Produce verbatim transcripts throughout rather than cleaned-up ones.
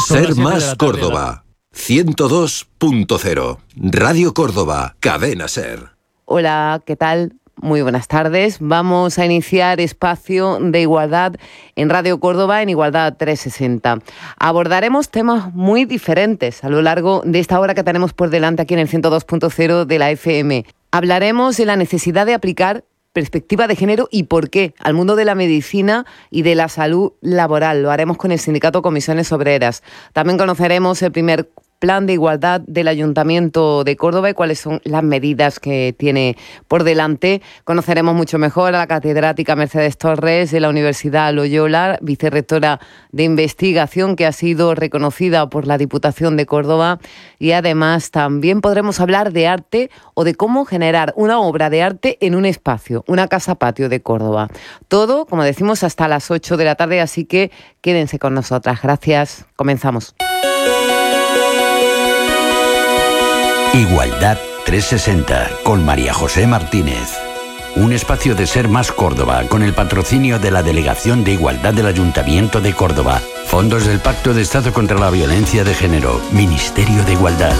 Ser Más Córdoba, ciento dos punto cero. Radio Córdoba, Cadena Ser. Hola, ¿qué tal? Muy buenas tardes. Vamos a iniciar espacio de igualdad en Radio Córdoba, en Igualdad trescientos sesenta. Abordaremos temas muy diferentes a lo largo de esta hora que tenemos por delante aquí en el ciento dos punto cero de la F M. Hablaremos de la necesidad de aplicar perspectiva de género y por qué al mundo de la medicina y de la salud laboral. Lo haremos con el sindicato Comisiones Obreras. También conoceremos el primer plan de igualdad del Ayuntamiento de Córdoba y cuáles son las medidas que tiene por delante. Conoceremos mucho mejor a la catedrática Mercedes Torres de la Universidad Loyola, vicerrectora de investigación, que ha sido reconocida por la Diputación de Córdoba, y además también podremos hablar de arte o de cómo generar una obra de arte en un espacio, una casa patio de Córdoba. Todo, como decimos, hasta las ocho de la tarde, así que quédense con nosotras. Gracias. Comenzamos. Igualdad trescientos sesenta con María José Martínez. Un espacio de Ser Más Córdoba con el patrocinio de la Delegación de Igualdad del Ayuntamiento de Córdoba. Fondos del Pacto de Estado contra la Violencia de Género. Ministerio de Igualdad.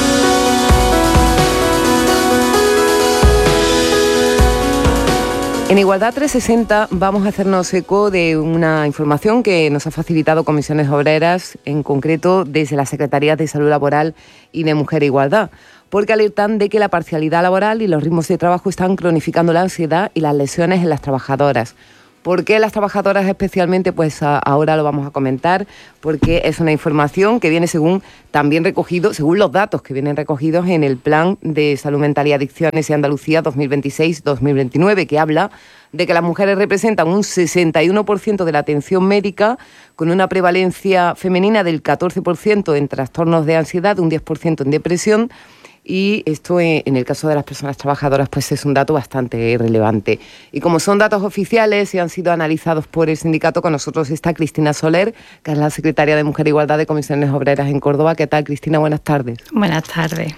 En Igualdad trescientos sesenta vamos a hacernos eco de una información que nos ha facilitado Comisiones Obreras, en concreto desde las Secretarías de Salud Laboral y de Mujer e Igualdad, porque alertan de que la parcialidad laboral y los ritmos de trabajo están cronificando la ansiedad y las lesiones en las trabajadoras. ¿Por qué las trabajadoras especialmente? Pues a, ahora lo vamos a comentar, porque es una información que viene según también recogido, según los datos que vienen recogidos en el Plan de Salud Mental y Adicciones de Andalucía dos mil veintiséis dos mil veintinueve, que habla de que las mujeres representan un sesenta y uno por ciento de la atención médica, con una prevalencia femenina del catorce por ciento en trastornos de ansiedad, un diez por ciento en depresión. Y esto, en el caso de las personas trabajadoras, pues es un dato bastante relevante. Y como son datos oficiales y han sido analizados por el sindicato, con nosotros está Cristina Soler, que es la secretaria de Mujer e Igualdad de Comisiones Obreras en Córdoba. ¿Qué tal, Cristina? Buenas tardes. Buenas tardes.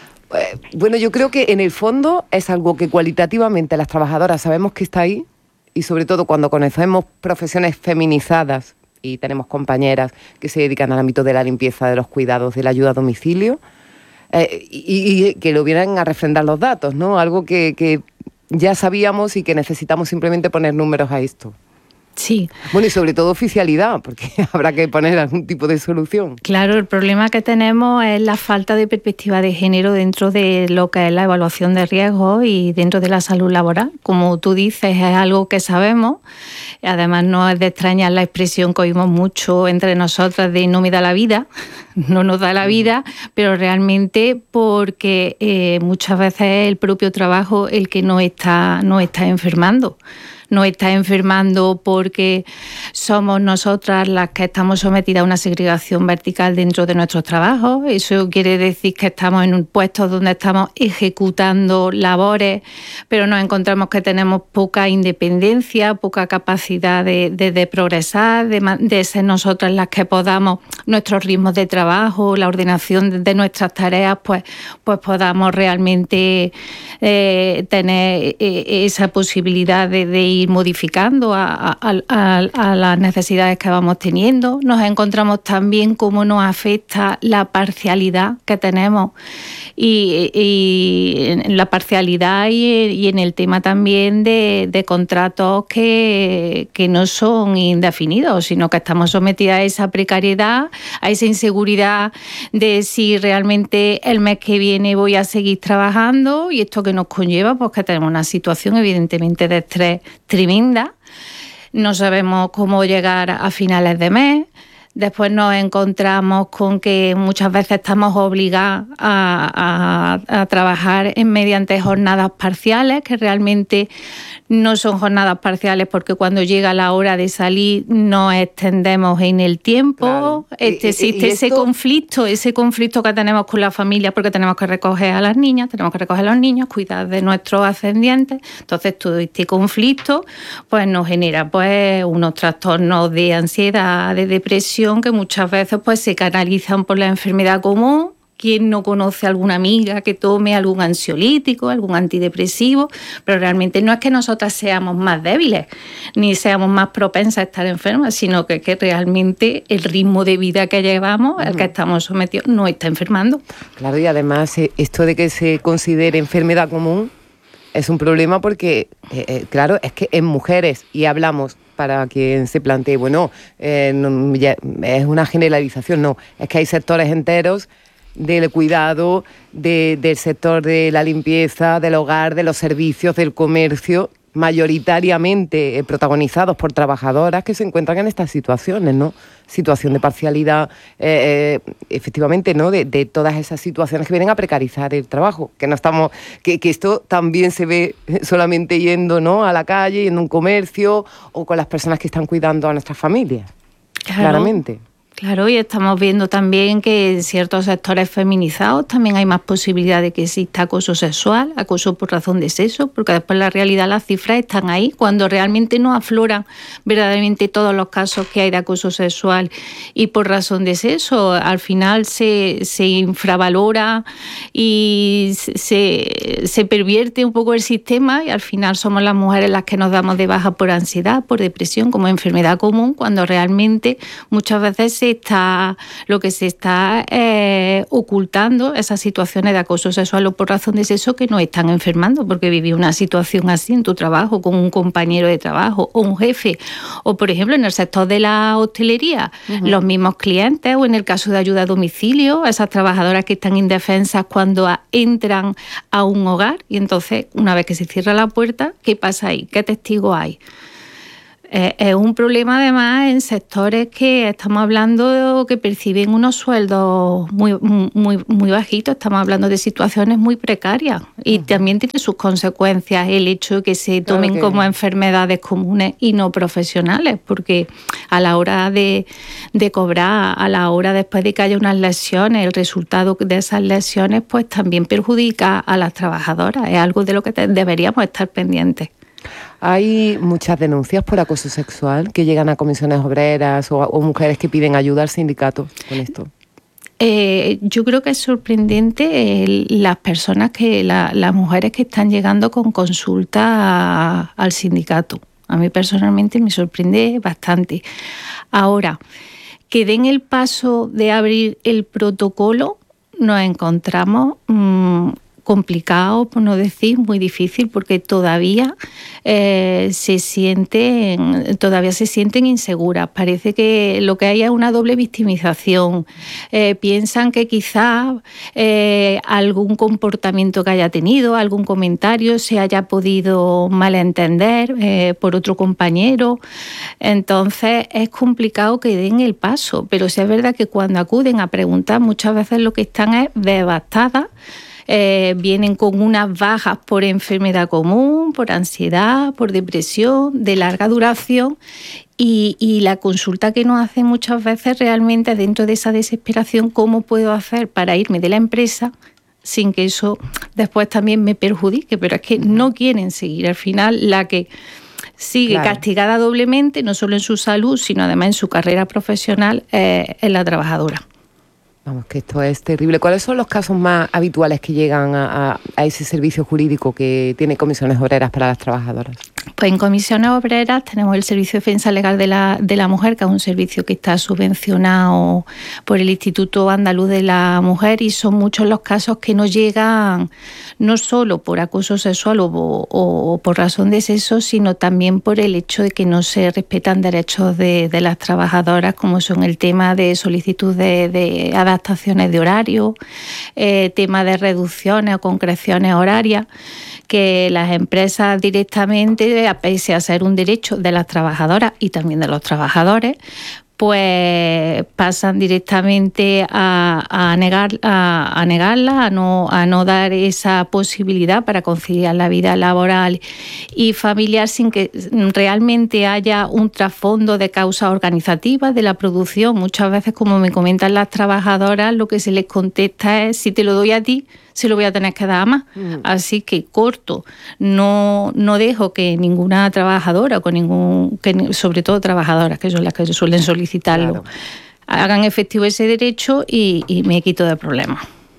Bueno, yo creo que en el fondo es algo que cualitativamente las trabajadoras sabemos que está ahí, y sobre todo cuando conocemos profesiones feminizadas y tenemos compañeras que se dedican al ámbito de la limpieza, de los cuidados, de la ayuda a domicilio. Eh, y, y que lo vienen a refrendar los datos, ¿no? Algo que, que ya sabíamos y que necesitamos simplemente poner números a esto. Sí. Bueno, y sobre todo oficialidad, porque habrá que poner algún tipo de solución. Claro, el problema que tenemos es la falta de perspectiva de género dentro de lo que es la evaluación de riesgos y dentro de la salud laboral. Como tú dices, es algo que sabemos. Además, no es de extrañar la expresión que oímos mucho entre nosotras de no me da la vida, no nos da la vida, pero realmente porque eh, muchas veces es el propio trabajo el que nos está, nos está enfermando. Nos está enfermando porque somos nosotras las que estamos sometidas a una segregación vertical dentro de nuestros trabajos. Eso quiere decir que estamos en un puesto donde estamos ejecutando labores, pero nos encontramos que tenemos poca independencia, poca capacidad de, de, de progresar, de, de ser nosotras las que podamos, nuestros ritmos de trabajo, la ordenación de, de nuestras tareas, pues, pues podamos realmente eh, tener eh, esa posibilidad de, de ir ir modificando a, a, a, a las necesidades que vamos teniendo. Nos encontramos también cómo nos afecta la parcialidad que tenemos y, y en la parcialidad y, y en el tema también de, de contratos que, que no son indefinidos, sino que estamos sometidas a esa precariedad, a esa inseguridad de si realmente el mes que viene voy a seguir trabajando, y esto que nos conlleva pues que tenemos una situación evidentemente de estrés tremenda, no sabemos cómo llegar a finales de mes. Después nos encontramos con que muchas veces estamos obligadas a, a, a trabajar en mediante jornadas parciales, que realmente no son jornadas parciales porque cuando llega la hora de salir nos extendemos en el tiempo. Claro. Este, existe ese esto... conflicto, ese conflicto que tenemos con la familia porque tenemos que recoger a las niñas, tenemos que recoger a los niños, cuidar de nuestros ascendientes. Entonces todo este conflicto pues nos genera pues unos trastornos de ansiedad, de depresión, que muchas veces pues se canalizan por la enfermedad común, ¿Quién no conoce a alguna amiga que tome algún ansiolítico, algún antidepresivo? Pero realmente no es que nosotras seamos más débiles, ni seamos más propensas a estar enfermas, sino que, que realmente el ritmo de vida que llevamos, al que estamos sometidos, nos está enfermando. Claro, y además esto de que se considere enfermedad común es un problema porque, eh, eh, claro, es que en mujeres, y hablamos para quien se plantee, bueno, eh, no, ya, es una generalización, no, es que hay sectores enteros del cuidado, de, del sector de la limpieza, del hogar, de los servicios, del comercio, mayoritariamente eh, protagonizados por trabajadoras que se encuentran en estas situaciones, ¿no? Situación de parcialidad, eh, eh, efectivamente, ¿no? De, de todas esas situaciones que vienen a precarizar el trabajo, que no estamos, que, que esto también se ve solamente yendo, ¿no? A la calle, yendo a un comercio o con las personas que están cuidando a nuestras familias, claro. Claramente. Claro, y estamos viendo también que en ciertos sectores feminizados también hay más posibilidad de que exista acoso sexual, acoso por razón de sexo, porque después la realidad, las cifras están ahí, cuando realmente no afloran verdaderamente todos los casos que hay de acoso sexual y por razón de sexo. Al final se, se infravalora y se, se pervierte un poco el sistema y al final somos las mujeres las que nos damos de baja por ansiedad, por depresión, como enfermedad común, cuando realmente muchas veces se está, lo que se está eh, ocultando esas situaciones de acoso sexual o por razón de sexo que nos están enfermando, porque vivir una situación así en tu trabajo con un compañero de trabajo o un jefe, o por ejemplo en el sector de la hostelería, uh-huh. los mismos clientes, o en el caso de ayuda a domicilio, esas trabajadoras que están indefensas cuando a, entran a un hogar y entonces una vez que se cierra la puerta, ¿qué pasa ahí? ¿Qué testigos hay? Eh, es un problema además en sectores que estamos hablando que perciben unos sueldos muy, muy, muy bajitos, estamos hablando de situaciones muy precarias y uh-huh. también tiene sus consecuencias el hecho de que se tomen claro que... como enfermedades comunes y no profesionales, porque a la hora de, de cobrar, a la hora después de que haya unas lesiones, el resultado de esas lesiones pues también perjudica a las trabajadoras, es algo de lo que te, deberíamos estar pendientes. Hay muchas denuncias por acoso sexual que llegan a comisiones obreras o, o mujeres que piden ayuda al sindicato con esto. Eh, yo creo que es sorprendente el, las personas que, la, las mujeres que están llegando con consulta a, al sindicato. A mí personalmente me sorprende bastante. Ahora, que den el paso de abrir el protocolo, nos encontramos mmm, complicado, por no decir muy difícil, porque todavía eh, se sienten, todavía se sienten inseguras. Parece que lo que hay es una doble victimización. Eh, piensan que quizás eh, algún comportamiento que haya tenido, algún comentario se haya podido malentender eh, por otro compañero. Entonces es complicado que den el paso, pero sí es verdad que cuando acuden a preguntar muchas veces lo que están es devastadas. Eh, vienen con unas bajas por enfermedad común, por ansiedad, por depresión, de larga duración y, y la consulta que nos hacen muchas veces realmente dentro de esa desesperación, ¿cómo puedo hacer para irme de la empresa sin que eso después también me perjudique? Pero es que no quieren seguir. Al final la que sigue claro. castigada doblemente, no solo en su salud, sino además en su carrera profesional, eh, es la trabajadora. Vamos, que esto es terrible. ¿Cuáles son los casos más habituales que llegan a, a, a ese servicio jurídico que tiene comisiones obreras para las trabajadoras? Pues en comisiones obreras tenemos el Servicio de Defensa Legal de la, de la Mujer, que es un servicio que está subvencionado por el Instituto Andaluz de la Mujer, y son muchos los casos que nos llegan no solo por acoso sexual o, o, o por razón de sexo, sino también por el hecho de que no se respetan derechos de, de las trabajadoras, como son el tema de solicitud de, de adaptaciones de horario, eh, tema de reducciones o concreciones horarias, que las empresas directamente, pese a ser un derecho de las trabajadoras y también de los trabajadores, pues pasan directamente a, a, negar, a, a negarla, a no, a no dar esa posibilidad para conciliar la vida laboral y familiar sin que realmente haya un trasfondo de causas organizativas de la producción. Muchas veces, como me comentan las trabajadoras, lo que se les contesta es: si te lo doy a ti, se lo voy a tener que dar a más. Mm. Así que corto, no, no dejo que ninguna trabajadora, con ningún, que, sobre todo trabajadoras, que son las que suelen solicitarlo, claro. hagan efectivo ese derecho y, y me quito de problemas.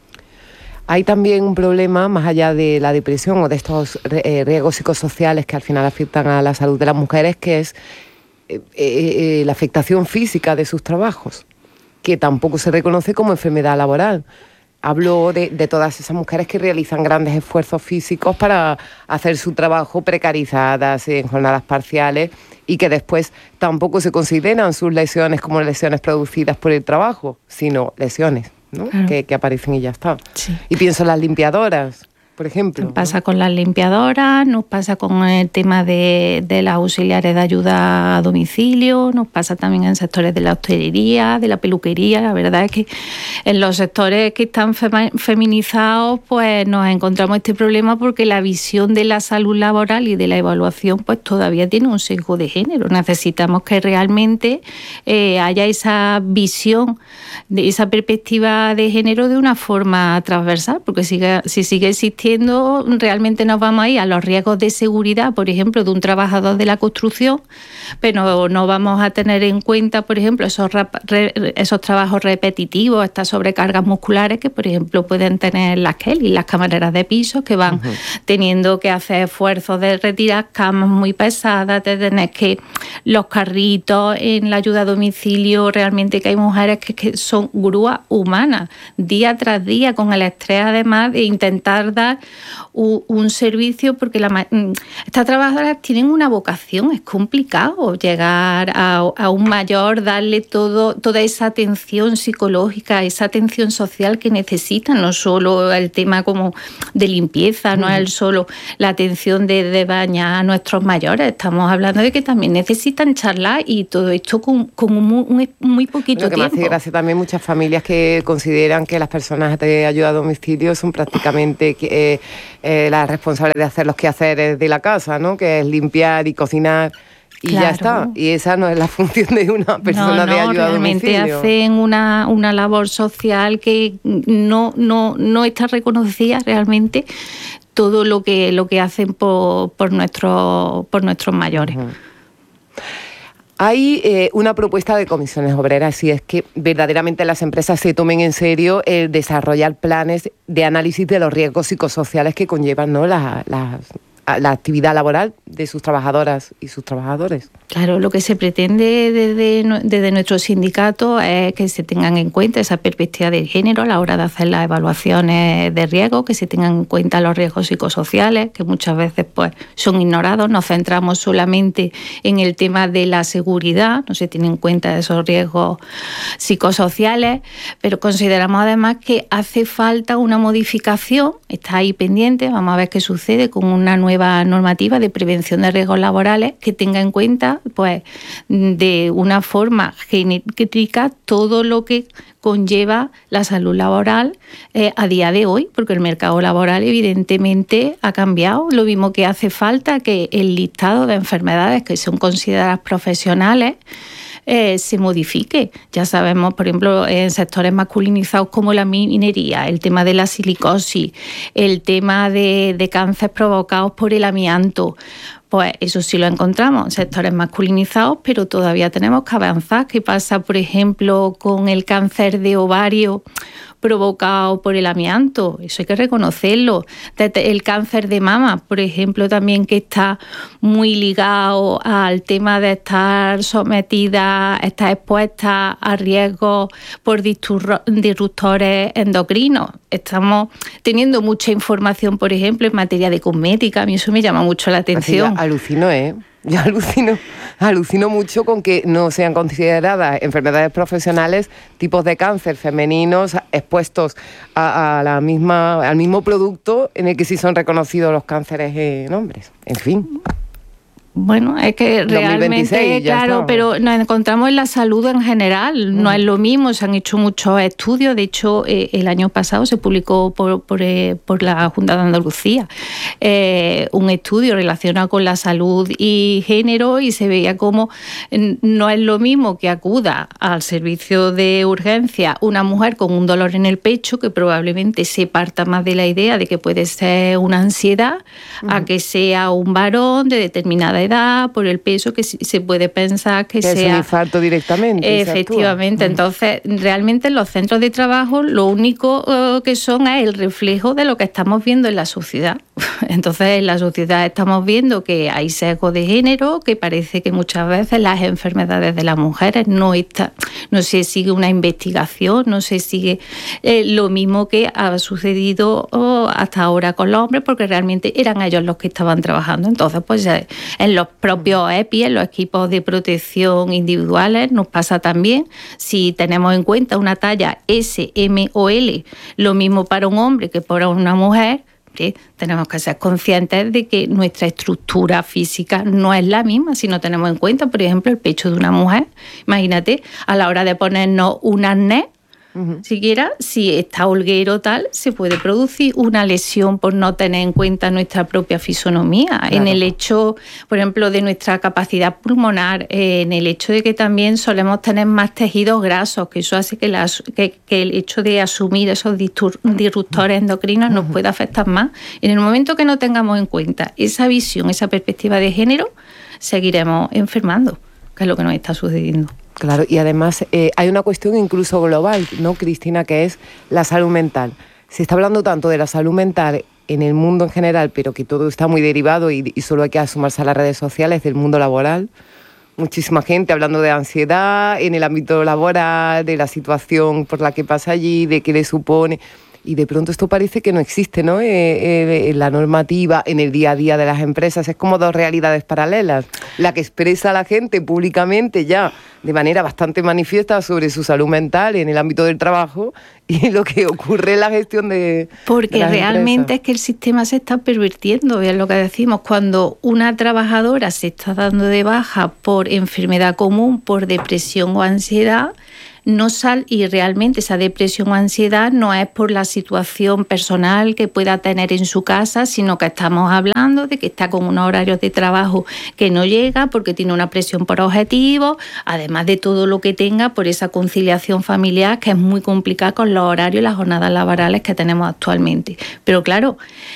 hay también un problema más allá de la depresión o de estos eh, riesgos psicosociales que al final afectan a la salud de las mujeres, que es eh, eh, la afectación física de sus trabajos, que tampoco se reconoce como enfermedad laboral. Hablo de, de todas esas mujeres que realizan grandes esfuerzos físicos para hacer su trabajo precarizadas en jornadas parciales y que después tampoco se consideran sus lesiones como lesiones producidas por el trabajo, sino lesiones, ¿no? Claro. que, que aparecen y ya está. Sí. Y pienso en las limpiadoras, por ejemplo. Nos pasa, ¿no?, con las limpiadoras, nos pasa con el tema de, de las auxiliares de ayuda a domicilio, nos pasa también en sectores de la hostelería, de la peluquería. La verdad es que en los sectores que están feminizados pues nos encontramos este problema porque la visión de la salud laboral y de la evaluación pues todavía tiene un sesgo de género. Necesitamos que realmente eh, haya esa visión, de esa perspectiva de género de una forma transversal, porque sigue, si sigue existiendo realmente nos vamos a ir a los riesgos de seguridad, por ejemplo, de un trabajador de la construcción, pero no vamos a tener en cuenta, por ejemplo, esos, esos trabajos repetitivos, estas sobrecargas musculares que, por ejemplo, pueden tener las Kelly, las camareras de pisos, que van uh-huh. teniendo que hacer esfuerzos de retirar camas muy pesadas, de tener que los carritos en la ayuda a domicilio, realmente que hay mujeres que, que son grúas humanas, día tras día, con el estrés además de intentar dar un, un servicio, porque la, estas trabajadoras tienen una vocación, es complicado llegar a, a un mayor, darle todo, toda esa atención psicológica, esa atención social que necesitan, no solo el tema como de limpieza, no es solo la atención de, de bañar a nuestros mayores, estamos hablando de que también necesitan charlar y todo esto con, con muy, muy, muy poquito Lo que tiempo. Me hace gracia también muchas familias que consideran que las personas de ayuda a domicilio son prácticamente que, eh, eh, las responsables de hacer los quehaceres de la casa, ¿no? Que es limpiar y cocinar y claro. ya está. Y esa no es la función de una persona no, no, de ayuda a domicilio. Realmente hacen una, una labor social que no, no, no está reconocida realmente, todo lo que, lo que hacen por, por, nuestro, por nuestros mayores. Uh-huh. Hay eh, una propuesta de comisiones obreras, y es que verdaderamente las empresas se tomen en serio el desarrollar planes de análisis de los riesgos psicosociales que conllevan, ¿no?, la, la, la actividad laboral de sus trabajadoras y sus trabajadores. Claro, lo que se pretende desde, desde nuestro sindicato es que se tengan en cuenta esa perspectiva de género a la hora de hacer las evaluaciones de riesgo, que se tengan en cuenta los riesgos psicosociales, que muchas veces pues son ignorados. Nos centramos solamente en el tema de la seguridad, no se tienen en cuenta esos riesgos psicosociales, pero consideramos además que hace falta una modificación, está ahí pendiente, vamos a ver qué sucede con una nueva normativa de prevención de riesgos laborales que tenga en cuenta pues de una forma genérica todo lo que conlleva la salud laboral eh, a día de hoy, porque el mercado laboral evidentemente ha cambiado. Lo mismo que hace falta que el listado de enfermedades que son consideradas profesionales Eh, se modifique. Ya sabemos, por ejemplo, en sectores masculinizados como la minería, el tema de la silicosis, el tema de, de cáncer provocados por el amianto. Pues eso sí lo encontramos en sectores masculinizados, pero todavía tenemos que avanzar. ¿Qué pasa, por ejemplo, con el cáncer de ovario provocado por el amianto? Eso hay que reconocerlo. El cáncer de mama, por ejemplo, también, que está muy ligado al tema de estar sometida, estar expuesta a riesgos por disruptores endocrinos. Estamos teniendo mucha información, por ejemplo, en materia de cosmética. A mí eso me llama mucho la atención. Así, alucino, ¿eh? Yo alucino, alucino mucho con que no sean consideradas enfermedades profesionales tipos de cáncer femeninos expuestos a, a la misma, al mismo producto en el que sí son reconocidos los cánceres en hombres. En fin. Bueno, es que realmente, claro, pero nos encontramos en la salud en general, no mm. es lo mismo, se han hecho muchos estudios, de hecho eh, el año pasado se publicó por, por, eh, por la Junta de Andalucía eh, un estudio relacionado con la salud y género, y se veía como no es lo mismo que acuda al servicio de urgencia una mujer con un dolor en el pecho, que probablemente se parta más de la idea de que puede ser una ansiedad, mm. a que sea un varón de determinada edad edad, por el peso, que se puede pensar que, que sea... es un infarto directamente. Efectivamente. Entonces, realmente en los centros de trabajo lo único uh, que son es el reflejo de lo que estamos viendo en la sociedad. Entonces, en la sociedad estamos viendo que hay sesgo de género, que parece que muchas veces las enfermedades de las mujeres no, está, no se sigue una investigación, no se sigue eh, lo mismo que ha sucedido oh, hasta ahora con los hombres, porque realmente eran ellos los que estaban trabajando. Entonces, pues en los propios E P I, en los equipos de protección individuales, nos pasa también. Si tenemos en cuenta una talla S, M o L, lo mismo para un hombre que para una mujer, ¿sí? Tenemos que ser conscientes de que nuestra estructura física no es la misma si no tenemos en cuenta, por ejemplo, el pecho de una mujer. Imagínate, a la hora de ponernos un arnés, Uh-huh. siquiera si está holguero tal, se puede producir una lesión por no tener en cuenta nuestra propia fisonomía. Claro. En el hecho, por ejemplo, de nuestra capacidad pulmonar, eh, en el hecho de que también solemos tener más tejidos grasos, que eso hace que, la, que, que el hecho de asumir esos disruptores endocrinos uh-huh. nos pueda afectar más. En el momento que no tengamos en cuenta esa visión, esa perspectiva de género, seguiremos enfermando, que es lo que nos está sucediendo. Claro, y además eh, hay una cuestión incluso global, ¿no, Cristina?, que es la salud mental. Se está hablando tanto de la salud mental en el mundo en general, pero que todo está muy derivado y, y solo hay que sumarse a las redes sociales del mundo laboral. Muchísima gente hablando de ansiedad en el ámbito laboral, de la situación por la que pasa allí, de qué le supone... Y de pronto esto parece que no existe, ¿no? Eh, eh, en la normativa, en el día a día de las empresas. Es como dos realidades paralelas. La que expresa a la gente públicamente ya de manera bastante manifiesta sobre su salud mental en el ámbito del trabajo y lo que ocurre en la gestión de Porque de las realmente empresas. Es que el sistema se está pervirtiendo, es lo que decimos. Cuando una trabajadora se está dando de baja por enfermedad común, por depresión o ansiedad, no sal y realmente esa depresión o ansiedad no es por la situación personal que pueda tener en su casa, sino que estamos hablando de que está con unos horarios de trabajo que no llega porque tiene una presión por objetivos, además de todo lo que tenga por esa conciliación familiar que es muy complicada con los horarios y las jornadas laborales que tenemos actualmente. Pero claro,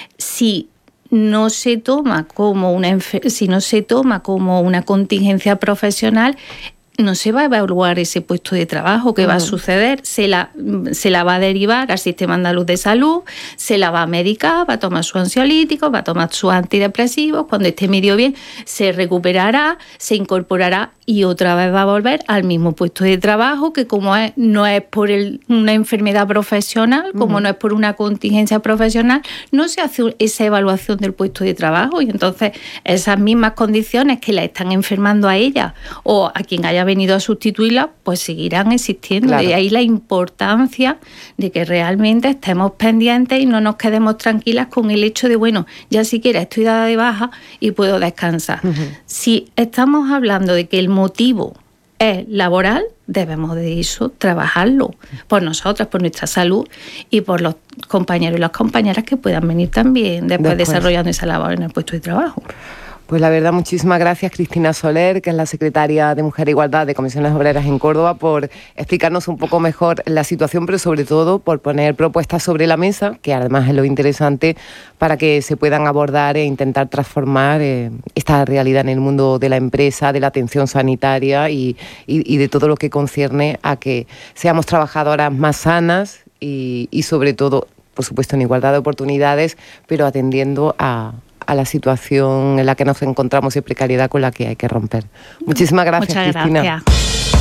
si no se toma como una si no se toma como una contingencia profesional, no se va a evaluar ese puesto de trabajo. ¿Qué uh-huh. va a suceder? Se la, se la va a derivar al Sistema Andaluz de Salud, se la va a medicar, va a tomar sus ansiolíticos, va a tomar sus antidepresivos, cuando esté medio bien se recuperará, se incorporará y otra vez va a volver al mismo puesto de trabajo, que como es, no es por el, una enfermedad profesional, como uh-huh. no es por una contingencia profesional, no se hace esa evaluación del puesto de trabajo y entonces esas mismas condiciones que la están enfermando a ella o a quien haya venido a sustituirla, pues seguirán existiendo. Claro. De ahí la importancia de que realmente estemos pendientes y no nos quedemos tranquilas con el hecho de, bueno, ya siquiera estoy dada de baja y puedo descansar. Uh-huh. Si estamos hablando de que el motivo es laboral, debemos de eso trabajarlo por nosotras, por nuestra salud y por los compañeros y las compañeras que puedan venir también después, después. desarrollando esa labor en el puesto de trabajo. Pues la verdad, muchísimas gracias, Cristina Soler, que es la secretaria de Mujer e Igualdad de Comisiones Obreras en Córdoba, por explicarnos un poco mejor la situación, pero sobre todo por poner propuestas sobre la mesa, que además es lo interesante, para que se puedan abordar e intentar transformar eh, esta realidad en el mundo de la empresa, de la atención sanitaria y, y, y de todo lo que concierne a que seamos trabajadoras más sanas y, y sobre todo, por supuesto, en igualdad de oportunidades, pero atendiendo a... a la situación en la que nos encontramos y precariedad con la que hay que romper. Muchísimas gracias, Muchas Cristina. Gracias.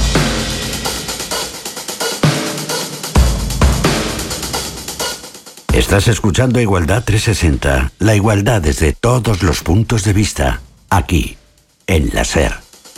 Estás escuchando Igualdad trescientos sesenta, la igualdad desde todos los puntos de vista, aquí, en la SER.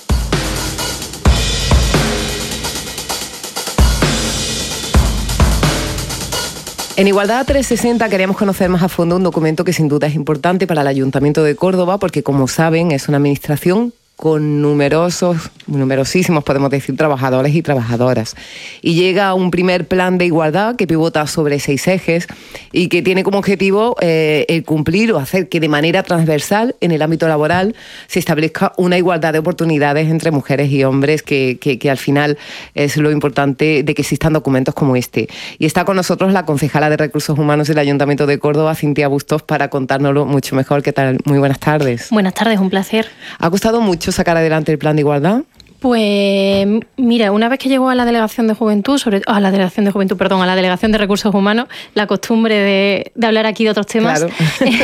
En Igualdad trescientos sesenta queríamos conocer más a fondo un documento que sin duda es importante para el Ayuntamiento de Córdoba porque, como saben, es una administración con numerosos, numerosísimos, podemos decir, trabajadores y trabajadoras. Y llega a un primer plan de igualdad que pivota sobre seis ejes y que tiene como objetivo eh, el cumplir o hacer que de manera transversal en el ámbito laboral se establezca una igualdad de oportunidades entre mujeres y hombres, que, que, que al final es lo importante de que existan documentos como este. Y está con nosotros la concejala de Recursos Humanos del Ayuntamiento de Córdoba, Cintia Bustos, para contárnoslo mucho mejor. ¿Qué tal? Muy buenas tardes. Buenas tardes, un placer. ¿Ha costado mucho sacar adelante el plan de igualdad? Pues mira, una vez que llegó a la delegación de juventud, sobre a la delegación de juventud, perdón, a la delegación de recursos humanos, la costumbre de, de hablar aquí de otros temas. Claro.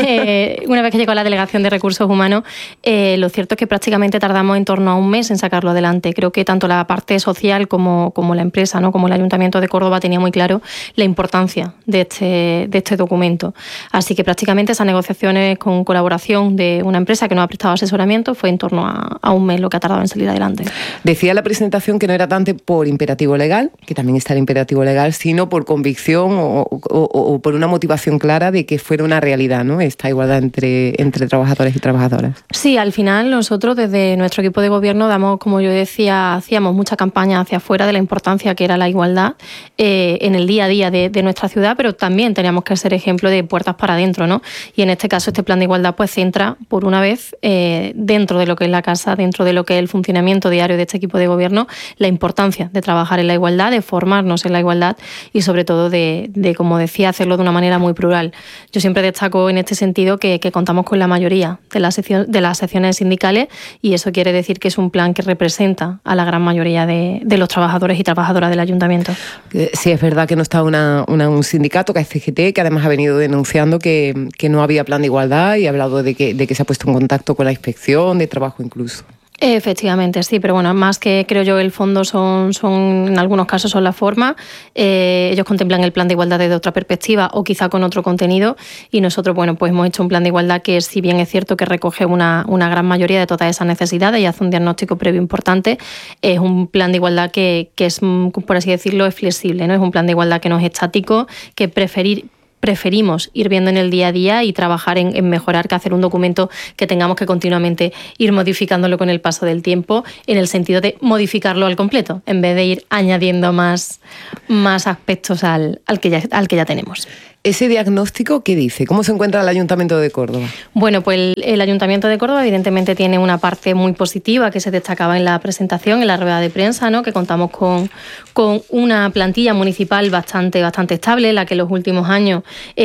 eh, una vez que llegó a la delegación de recursos humanos, eh, lo cierto es que prácticamente tardamos en torno a un mes en sacarlo adelante. Creo que tanto la parte social como, como la empresa, ¿no? Como el Ayuntamiento de Córdoba tenía muy claro la importancia de este, de este documento. Así que prácticamente esas negociaciones con colaboración de una empresa que nos ha prestado asesoramiento fue en torno a, a un mes lo que ha tardado en salir adelante. Decía la presentación que no era tanto por imperativo legal, que también está el imperativo legal, sino por convicción o, o, o por una motivación clara de que fuera una realidad, ¿no? Esta igualdad entre, entre trabajadores y trabajadoras. Sí, al final nosotros desde nuestro equipo de gobierno damos, como yo decía, hacíamos mucha campaña hacia afuera de la importancia que era la igualdad eh, en el día a día de, de nuestra ciudad, pero también teníamos que ser ejemplo de puertas para adentro, ¿no? Y en este caso este plan de igualdad pues se entra por una vez eh, dentro de lo que es la casa, dentro de lo que es el funcionamiento diario de este equipo de gobierno, la importancia de trabajar en la igualdad, de formarnos en la igualdad y sobre todo de, de como decía, hacerlo de una manera muy plural. Yo siempre destaco en este sentido que, que contamos con la mayoría de las, sección, de las secciones sindicales y eso quiere decir que es un plan que representa a la gran mayoría de, de los trabajadores y trabajadoras del ayuntamiento. Sí, es verdad que no está una, una, un sindicato, que es C G T, que además ha venido denunciando que, que no había plan de igualdad y ha hablado de que, de que se ha puesto en contacto con la inspección de trabajo incluso. Efectivamente, sí, pero bueno, más que creo yo el fondo son, son en algunos casos son la forma. Eh, ellos contemplan el plan de igualdad desde otra perspectiva o quizá con otro contenido y nosotros, bueno, pues hemos hecho un plan de igualdad que si bien es cierto que recoge una, una gran mayoría de todas esas necesidades y hace un diagnóstico previo importante, es un plan de igualdad que, que es, por así decirlo, es flexible, ¿no? Es un plan de igualdad que no es estático, que preferir preferimos ir viendo en el día a día y trabajar en, en mejorar que hacer un documento que tengamos que continuamente ir modificándolo con el paso del tiempo, en el sentido de modificarlo al completo, en vez de ir añadiendo más, más aspectos al, al, que ya, al que ya tenemos. ¿Ese diagnóstico qué dice? ¿Cómo se encuentra el Ayuntamiento de Córdoba? Bueno, pues el, el Ayuntamiento de Córdoba evidentemente tiene una parte muy positiva que se destacaba en la presentación, en la rueda de prensa, ¿no? Que contamos con, con una plantilla municipal bastante, bastante estable, en la que en los últimos años,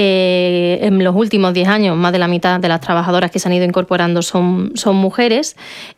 eh, en los últimos diez años, más de la mitad de las trabajadoras que se han ido incorporando son, son mujeres,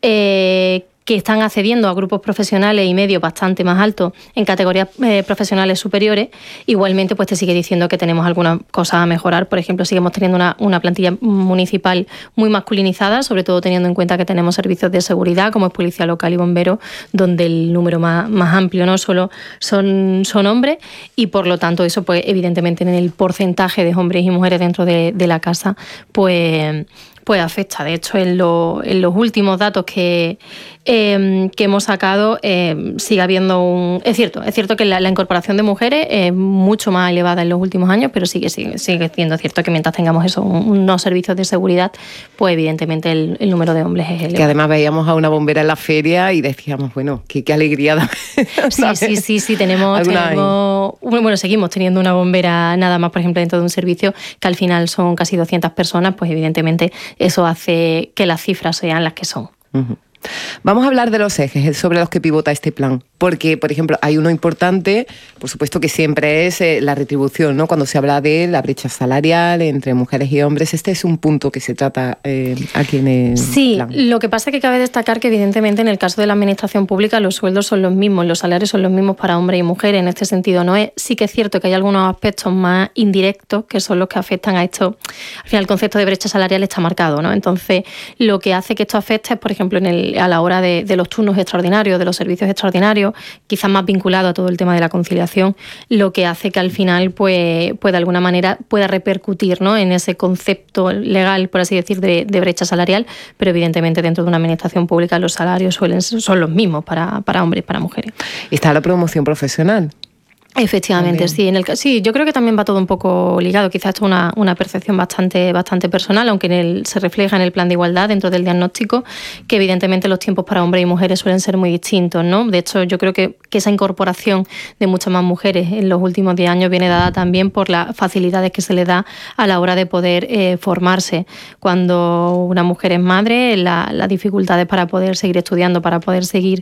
eh, que están accediendo a grupos profesionales y medios bastante más altos en categorías eh, profesionales superiores. Igualmente, pues te sigue diciendo que tenemos algunas cosas a mejorar. Por ejemplo, seguimos teniendo una, una plantilla municipal muy masculinizada, sobre todo teniendo en cuenta que tenemos servicios de seguridad, como es Policía Local y Bomberos, donde el número más, más amplio no solo son, son hombres, y por lo tanto eso, pues evidentemente en el porcentaje de hombres y mujeres dentro de, de la casa, pues... pues afecta. De hecho, en, lo, en los últimos datos que, eh, que hemos sacado eh, sigue habiendo un... Es cierto, es cierto que la, la incorporación de mujeres es mucho más elevada en los últimos años, pero sigue, sigue, sigue siendo cierto que mientras tengamos eso, un, unos servicios de seguridad, pues evidentemente el, el número de hombres es elevado. Que además veíamos a una bombera en la feria y decíamos, bueno, qué, qué alegría. Da. Sí, sí, sí, sí, tenemos... tenemos bueno, seguimos teniendo una bombera nada más, por ejemplo, dentro de un servicio que al final son casi doscientas personas, pues evidentemente eso hace que las cifras sean las que son. Uh-huh. Vamos a hablar de los ejes sobre los que pivota este plan, porque, por ejemplo, hay uno importante, por supuesto que siempre es eh, la retribución, ¿no? Cuando se habla de la brecha salarial entre mujeres y hombres, este es un punto que se trata eh, aquí en el sí, plan. Sí, lo que pasa es que cabe destacar que evidentemente en el caso de la administración pública los sueldos son los mismos, los salarios son los mismos para hombres y mujeres, en este sentido no es. Sí que es cierto que hay algunos aspectos más indirectos que son los que afectan a esto. Al final el concepto de brecha salarial está marcado, ¿no? Entonces, lo que hace que esto afecte es, por ejemplo, en el, a la hora de, de los turnos extraordinarios, de los servicios extraordinarios, quizás más vinculado a todo el tema de la conciliación, lo que hace que al final, pues, pues de alguna manera pueda repercutir, ¿no? En ese concepto legal, por así decir, de, de brecha salarial, pero evidentemente dentro de una administración pública los salarios suelen son los mismos para, para hombres y para mujeres. Está la promoción profesional. Efectivamente, sí, en el, sí, yo creo que también va todo un poco ligado. Quizás esto es una, una percepción bastante, bastante personal, aunque en el, se refleja en el plan de igualdad dentro del diagnóstico, que evidentemente los tiempos para hombres y mujeres suelen ser muy distintos, ¿no? De hecho, yo creo que, que esa incorporación de muchas más mujeres en los últimos diez años viene dada también por las facilidades que se le da a la hora de poder eh, formarse. Cuando una mujer es madre, la, las dificultades para poder seguir estudiando, para poder seguir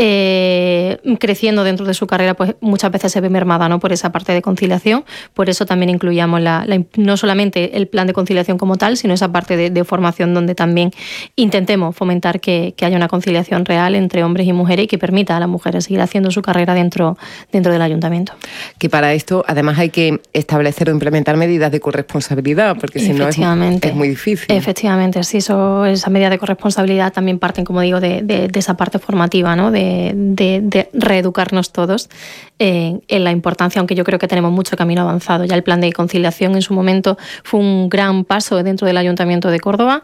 eh, creciendo dentro de su carrera, pues muchas veces se ve mermada, ¿no? Por esa parte de conciliación. Por eso también incluíamos la, la, no solamente el plan de conciliación como tal, sino esa parte de, de formación donde también intentemos fomentar que, que haya una conciliación real entre hombres y mujeres y que permita a las mujeres seguir haciendo su carrera dentro, dentro del ayuntamiento. Que para esto además hay que establecer o implementar medidas de corresponsabilidad, porque si no es, es muy difícil. Efectivamente, sí, eso, esas medidas de corresponsabilidad también parten, como digo, de, de, de esa parte formativa, ¿no? de, de, de reeducarnos todos eh, en la importancia, aunque yo creo que tenemos mucho camino avanzado. Ya el plan de conciliación en su momento fue un gran paso dentro del Ayuntamiento de Córdoba.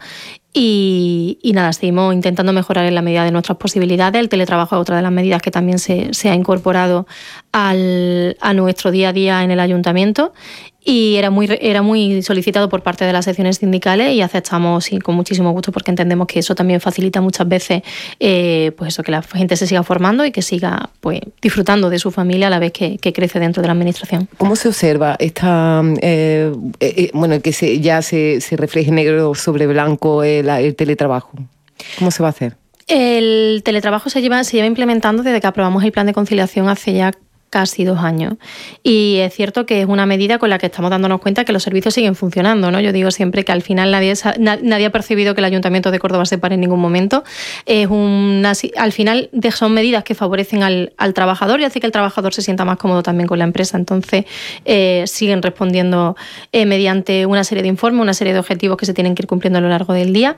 Y, y nada, seguimos intentando mejorar en la medida de nuestras posibilidades. El teletrabajo es otra de las medidas que también se, se ha incorporado al, a nuestro día a día en el ayuntamiento y era muy, era muy solicitado por parte de las secciones sindicales y aceptamos sí, con muchísimo gusto porque entendemos que eso también facilita muchas veces eh, pues eso, que la gente se siga formando y que siga pues, disfrutando de su familia a la vez que, que crece dentro de la administración. ¿Cómo se observa esta, eh, eh, bueno, que se, ya se, se refleje negro sobre blanco el, el teletrabajo? ¿Cómo se va a hacer? El teletrabajo se lleva, se lleva implementando desde que aprobamos el plan de conciliación hace ya casi dos años. Y es cierto que es una medida con la que estamos dándonos cuenta que los servicios siguen funcionando, ¿no? Yo digo siempre que al final nadie, nadie ha percibido que el Ayuntamiento de Córdoba se pare en ningún momento. Es una, al final son medidas que favorecen al, al trabajador y hace que el trabajador se sienta más cómodo también con la empresa. Entonces eh, siguen respondiendo eh, mediante una serie de informes, una serie de objetivos que se tienen que ir cumpliendo a lo largo del día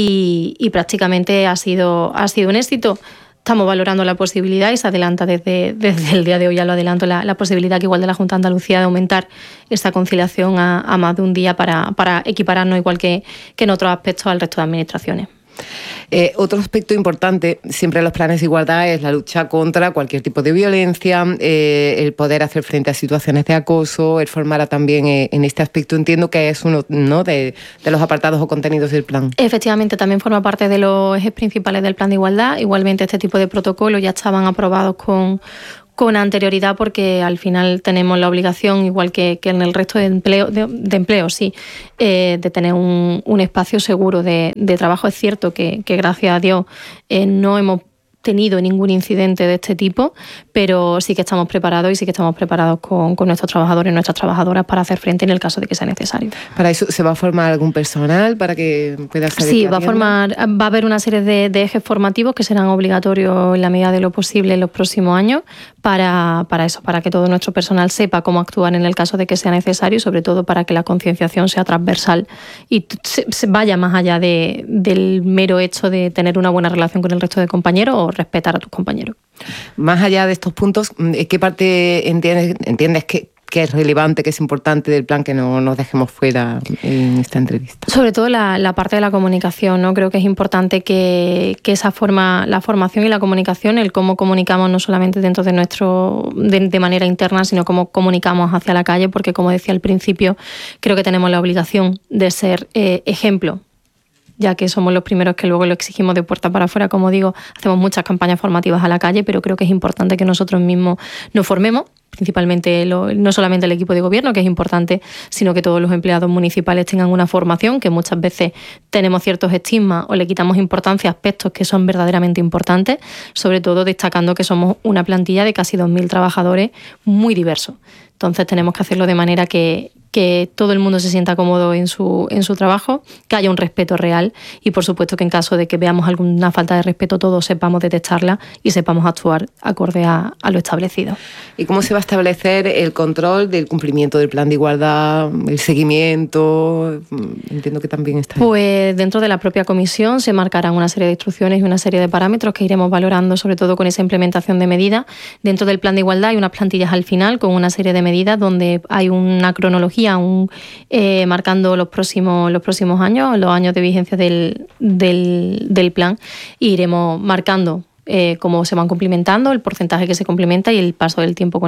y, y prácticamente ha sido, ha sido un éxito. Estamos valorando la posibilidad y se adelanta desde, desde el día de hoy, ya lo adelanto, la, la posibilidad que igual de la Junta de Andalucía de aumentar esta conciliación a, a más de un día para, para equipararnos igual que, que en otros aspectos al resto de administraciones. Eh, otro aspecto importante siempre en los planes de igualdad es la lucha contra cualquier tipo de violencia, eh, el poder hacer frente a situaciones de acoso, el formar a también eh, en este aspecto. Entiendo que es uno, ¿no?, de, de los apartados o contenidos del plan. Efectivamente, también forma parte de los ejes principales del plan de igualdad. Igualmente este tipo de protocolos ya estaban aprobados con... con anterioridad porque al final tenemos la obligación, igual que, que en el resto de empleo, de, de empleo sí, eh, de tener un, un espacio seguro de, de trabajo. Es cierto que, que gracias a Dios eh, no hemos tenido ningún incidente de este tipo, pero sí que estamos preparados y sí que estamos preparados con, con nuestros trabajadores y nuestras trabajadoras para hacer frente en el caso de que sea necesario. ¿Para eso se va a formar algún personal para que pueda ser? Sí, va a formar, va a haber una serie de, de ejes formativos que serán obligatorios en la medida de lo posible en los próximos años para, para eso, para que todo nuestro personal sepa cómo actuar en el caso de que sea necesario y sobre todo para que la concienciación sea transversal y se, se vaya más allá de, del mero hecho de tener una buena relación con el resto de compañeros o respetar a tus compañeros. Más allá de estos puntos, ¿qué parte entiendes, entiendes que, que es relevante, que es importante del plan que no nos dejemos fuera en esta entrevista? Sobre todo la, la parte de la comunicación, ¿no? Creo que es importante que, que esa forma, la formación y la comunicación, el cómo comunicamos no solamente dentro de nuestro, de, de manera interna, sino cómo comunicamos hacia la calle, porque como decía al principio, creo que tenemos la obligación de ser eh, ejemplo, ya que somos los primeros que luego lo exigimos de puerta para afuera. Como digo, hacemos muchas campañas formativas a la calle, pero creo que es importante que nosotros mismos nos formemos, principalmente lo, no solamente el equipo de gobierno, que es importante, sino que todos los empleados municipales tengan una formación, que muchas veces tenemos ciertos estigmas o le quitamos importancia a aspectos que son verdaderamente importantes, sobre todo destacando que somos una plantilla de casi dos mil trabajadores muy diversos. Entonces tenemos que hacerlo de manera que, que todo el mundo se sienta cómodo en su, en su trabajo, que haya un respeto real y por supuesto que en caso de que veamos alguna falta de respeto todos sepamos detectarla y sepamos actuar acorde a, a lo establecido. ¿Y cómo se va a establecer el control del cumplimiento del plan de igualdad, el seguimiento? Entiendo que también está ahí. Pues dentro de la propia comisión se marcarán una serie de instrucciones y una serie de parámetros que iremos valorando, sobre todo con esa implementación de medidas. Dentro del plan de igualdad hay unas plantillas al final con una serie de medidas donde hay una cronología un, eh, marcando los próximos, los próximos años, los años de vigencia del, del, del plan, e iremos marcando eh, cómo se van cumplimentando, el porcentaje que se complementa y el paso del tiempo con el que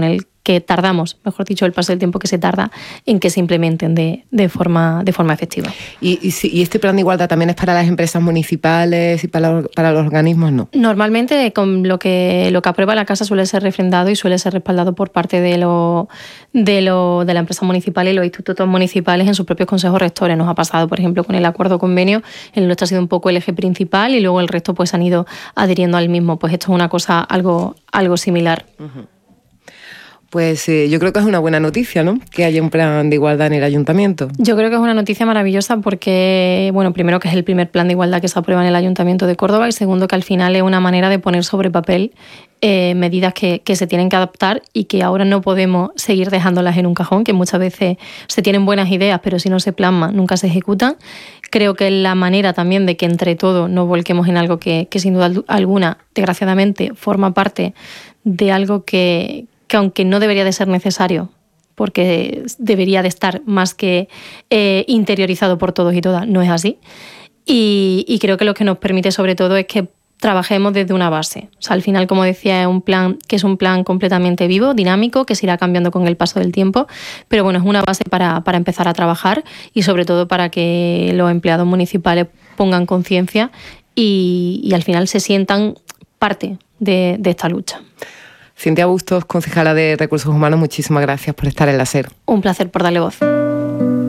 que tardamos, mejor dicho, el paso del tiempo que se tarda en que se implementen de, de, forma, de forma efectiva. ¿Y, y, ¿Y este plan de igualdad también es para las empresas municipales y para, para los organismos? No. Normalmente con lo que, lo que aprueba la Casa suele ser refrendado y suele ser respaldado por parte de, lo, de, lo, de la empresa municipal y los institutos municipales en sus propios consejos rectores. Nos ha pasado, por ejemplo, con el acuerdo convenio, el nuestro ha sido un poco el eje principal y luego el resto pues han ido adhiriendo al mismo. Pues esto es una cosa algo, algo similar. Uh-huh. Pues eh, yo creo que es una buena noticia, ¿no?, que haya un plan de igualdad en el ayuntamiento. Yo creo que es una noticia maravillosa porque, bueno, primero que es el primer plan de igualdad que se aprueba en el Ayuntamiento de Córdoba y segundo que al final es una manera de poner sobre papel eh, medidas que, que se tienen que adaptar y que ahora no podemos seguir dejándolas en un cajón, que muchas veces se tienen buenas ideas pero si no se plasman nunca se ejecutan. Creo que es la manera también de que entre todos nos volquemos en algo que, que sin duda alguna, desgraciadamente, forma parte de algo que que aunque no debería de ser necesario, porque debería de estar más que eh, interiorizado por todos y todas, no es así. Y, y creo que lo que nos permite sobre todo es que trabajemos desde una base. O sea, al final, como decía, es un plan que es un plan completamente vivo, dinámico, que se irá cambiando con el paso del tiempo, pero bueno, es una base para, para empezar a trabajar y sobre todo para que los empleados municipales pongan conciencia y, y al final se sientan parte de, de esta lucha. Cintia Bustos, concejala de Recursos Humanos, muchísimas gracias por estar en la SER. Un placer por darle voz.